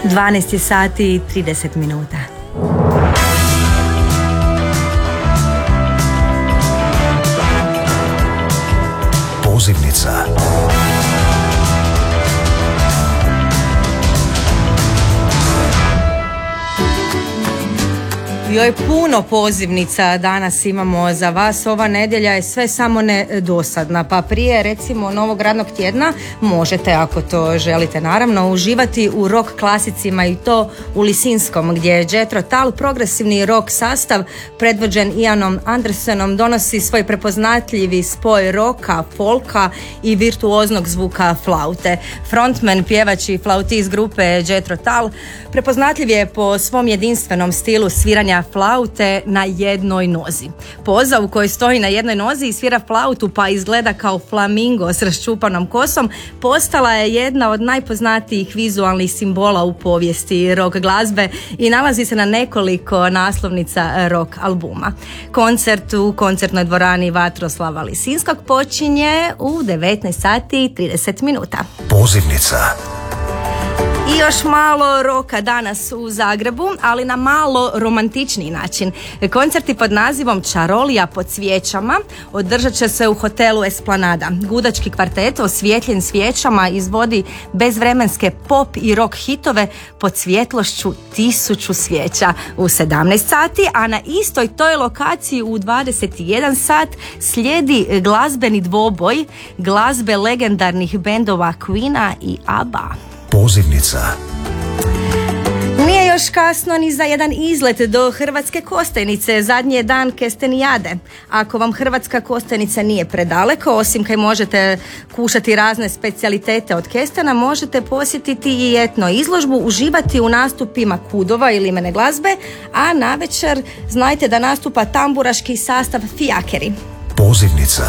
12 sati i 30 minuta. Pozivnica. Joj, puno pozivnica danas imamo za vas. Ova nedjelja je sve samo ne dosadna, pa prije recimo novog radnog tjedna možete, ako to želite naravno, uživati u rock klasicima, i to u Lisinskom, gdje je Jethro Tull, progresivni rock sastav predvođen Ianom Andersonom, donosi svoj prepoznatljivi spoj roka, folka i virtuoznog zvuka flaute. Frontman, pjevač i flautist grupe Jethro Tull prepoznatljiv je po svom jedinstvenom stilu sviranja flaute na jednoj nozi. Poza u kojoj stoji na jednoj nozi i svira flautu pa izgleda kao flamingo s raščupanom kosom postala je jedna od najpoznatijih vizualnih simbola u povijesti rock glazbe i nalazi se na nekoliko naslovnica rock albuma. Koncert u koncertnoj dvorani Vatroslava Lisinskog počinje u 19 sati i 30 minuta. Pozivnica. I još malo roka danas u Zagrebu, ali na malo romantičniji način. Koncerti pod nazivom Čarolija pod svijećama održat će se u hotelu Esplanada. Gudački kvartet osvijetljen svijećama izvodi bezvremenske pop i rock hitove pod svjetlošću 1000 svijeća u 17 sati, a na istoj toj lokaciji u 21 sat slijedi glazbeni dvoboj glazbe legendarnih bendova Queena i ABBA. Pozivnica. Nije još kasno ni za jedan izlet do Hrvatske Kostajnice, zadnji je dan kestenijade. Ako vam Hrvatska Kostajnica nije predaleko, osim kaj možete kušati razne specijalitete od kestena, možete posjetiti i etno izložbu, uživati u nastupima kudova ili limene glazbe, a navečer znajte da nastupa tamburaški sastav Fijakeri. Pozivnica.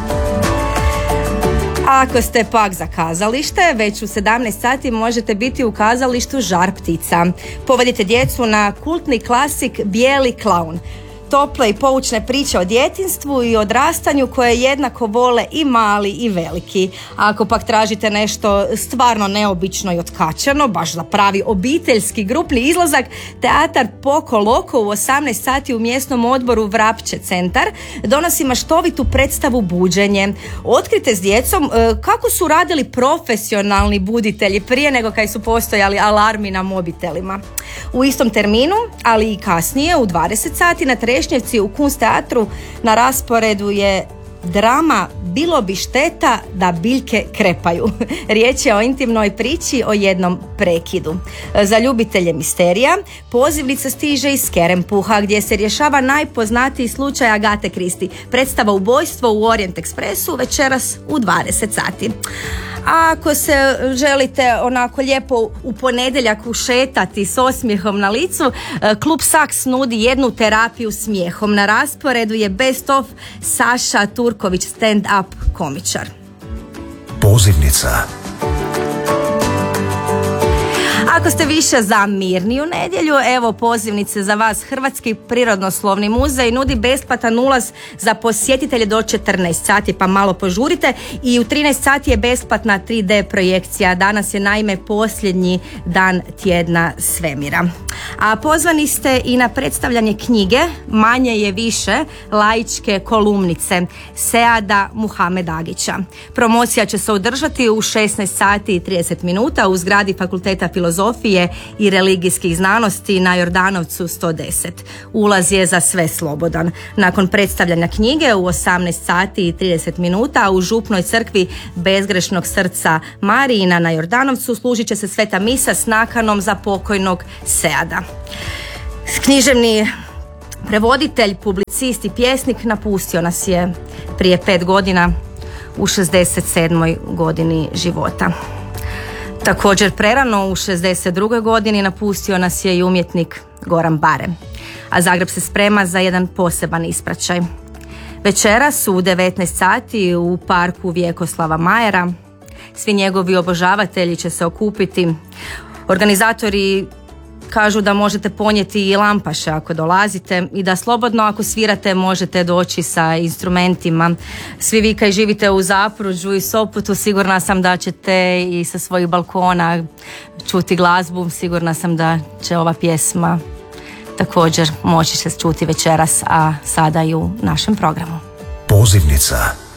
Ako ste pak za kazalište, već u 17 sati možete biti u kazalištu Žar ptica. Povedite djecu na kultni klasik Bijeli klaun. Tople i poučne priče o djetinjstvu i odrastanju koje jednako vole i mali i veliki. A ako pak tražite nešto stvarno neobično i otkačeno, baš za pravi obiteljski grupni izlazak, teatar Poko Loko u 18 sati u mjesnom odboru Vrapče centar donosi maštovitu predstavu Buđenje. Otkrite s djecom kako su radili profesionalni buditelji prije nego kad su postojali alarmi na mobitelima. U istom terminu, ali i kasnije u 20 sati na Trešnjevci u Kunst teatru na rasporedu je drama Bilo bi šteta da biljke krepaju. Riječ je o intimnoj priči o jednom prekidu. Za ljubitelje misterija pozivnica stiže iz Kerempuha, gdje se rješava najpoznatiji slučaj Agate Christie. Predstava Ubojstvo u Orient Expressu večeras u 20 sati. A ako se želite onako lijepo u ponedjeljak ušetati s osmijehom na licu, klub Saks nudi jednu terapiju smijehom. Na rasporedu je Best of Saša Turković, stand-up komičar. Pozivnica. Ako ste više za mirniju nedjelju, evo pozivnice za vas. Hrvatski prirodoslovni muzej nudi besplatan ulaz za posjetitelje do 14 sati, pa malo požurite, i u 13 sati je besplatna 3D projekcija. Danas je naime posljednji dan tjedna svemira. A pozvani ste i na predstavljanje knjige Manje je više, laičke kolumnice Seada Muhamedagića. Promocija će se održati u 16 sati i 30 minuta u zgradi Fakulteta filozofije i religijskih znanosti na Jordanovcu 110. Ulaz je za sve slobodan. Nakon predstavljanja knjige u 18 sati i 30 minuta u Župnoj crkvi Bezgrešnog srca Marijina na Jordanovcu služit će se sveta misa s nakanom za pokojnog Seada. Književni prevoditelj, publicist i pjesnik napustio nas je prije 5 godina u 67. godini života. Također prerano u 62. godini napustio nas je i umjetnik Goran Bare. A Zagreb se sprema za jedan poseban ispraćaj. Večeras u 19 sati u parku Vjekoslava Majera svi njegovi obožavatelji će se okupiti. Organizatori Kažu da možete ponijeti i lampaše ako dolazite i da slobodno ako svirate možete doći sa instrumentima. Svi vi koji živite u Zapruđu i Sopotu, sigurna sam da ćete i sa svojih balkona čuti glazbu. Sigurna sam da će ova pjesma također moći se čuti večeras, a sada i u našem programu. Pozivnica.